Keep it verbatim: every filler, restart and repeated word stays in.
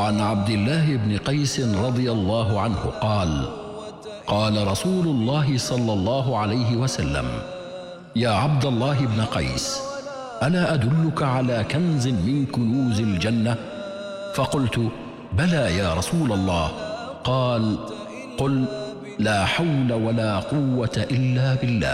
وعن عبد الله بن قيس رضي الله عنه قال: قال رسول الله صلى الله عليه وسلم: يا عبد الله بن قيس، ألا أدلك على كنز من كنوز الجنة؟ فقلت: بلى يا رسول الله. قال: قل: لا حول ولا قوة إلا بالله.